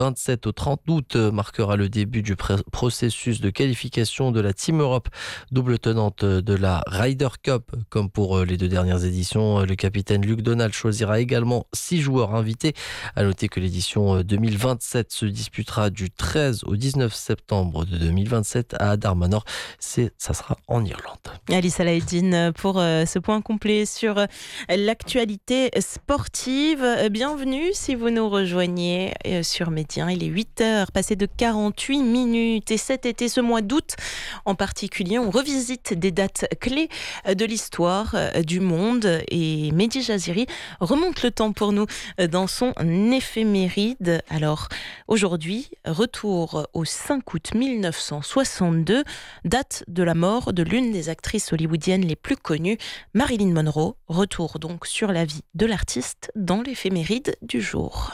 27 au 30 août marquera le début du processus de qualification de la Team Europe, double tenante de la Ryder Cup. Comme pour les 2 dernières éditions, le capitaine Luc Donald choisira également 6 joueurs invités. À noter que l'édition 2027 se disputera du 13 au 19 septembre de 2027 à Darmanor. Ça sera en Irlande. Alice Alaeddine pour ce point complet sur l'actualité sportive. Bienvenue si vous nous rejoignez sur Média. Il est 8h, passé de 48 minutes. Et cet été, ce mois d'août en particulier, on revisite des dates clés de l'histoire du monde. Et Mehdi Jaziri remonte le temps pour nous dans son éphéméride. Alors, aujourd'hui, retour au 5 août 1962, date de la mort de l'une des actrices hollywoodiennes les plus connues, Marilyn Monroe. Retour donc sur la vie de l'artiste dans l'éphéméride du jour.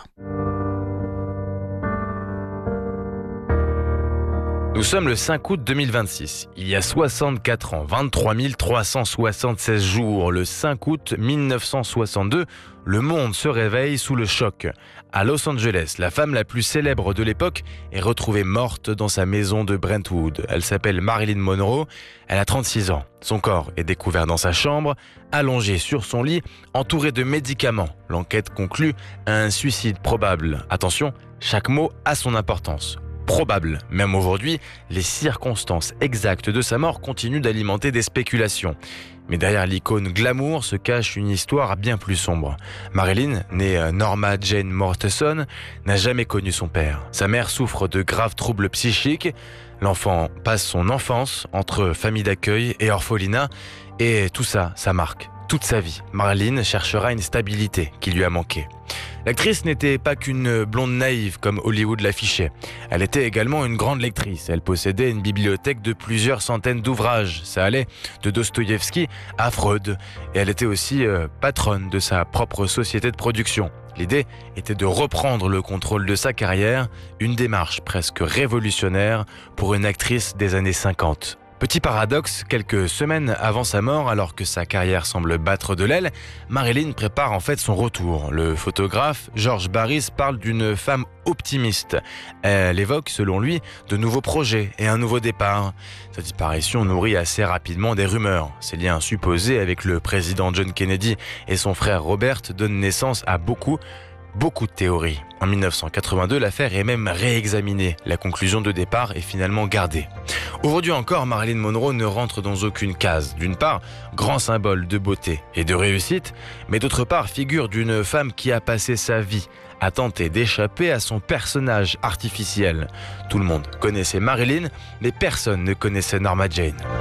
Nous sommes le 5 août 2026. Il y a 64 ans, 23 376 jours, le 5 août 1962, le monde se réveille sous le choc. À Los Angeles, la femme la plus célèbre de l'époque est retrouvée morte dans sa maison de Brentwood. Elle s'appelle Marilyn Monroe, elle a 36 ans. Son corps est découvert dans sa chambre, allongé sur son lit, entouré de médicaments. L'enquête conclut à un suicide probable. Attention, chaque mot a son importance. Probable. Même aujourd'hui, les circonstances exactes de sa mort continuent d'alimenter des spéculations. Mais derrière l'icône glamour se cache une histoire bien plus sombre. Marilyn, née Norma Jane Mortensen, n'a jamais connu son père. Sa mère souffre de graves troubles psychiques. L'enfant passe son enfance entre famille d'accueil et orphelinat. Et tout ça, ça marque toute sa vie. Marilyn cherchera une stabilité qui lui a manqué. L'actrice n'était pas qu'une blonde naïve comme Hollywood l'affichait. Elle était également une grande lectrice. Elle possédait une bibliothèque de plusieurs centaines d'ouvrages. Ça allait de Dostoïevski à Freud. Et elle était aussi patronne de sa propre société de production. L'idée était de reprendre le contrôle de sa carrière, une démarche presque révolutionnaire pour une actrice des années 50. Petit paradoxe, quelques semaines avant sa mort, alors que sa carrière semble battre de l'aile, Marilyn prépare en fait son retour. Le photographe George Barris parle d'une femme optimiste. Elle évoque, selon lui, de nouveaux projets et un nouveau départ. Sa disparition nourrit assez rapidement des rumeurs. Ses liens supposés avec le président John Kennedy et son frère Robert donnent naissance à beaucoup de théories. En 1982, l'affaire est même réexaminée. La conclusion de départ est finalement gardée. Aujourd'hui encore, Marilyn Monroe ne rentre dans aucune case. D'une part, grand symbole de beauté et de réussite, mais d'autre part, figure d'une femme qui a passé sa vie à tenter d'échapper à son personnage artificiel. Tout le monde connaissait Marilyn, mais personne ne connaissait Norma Jane.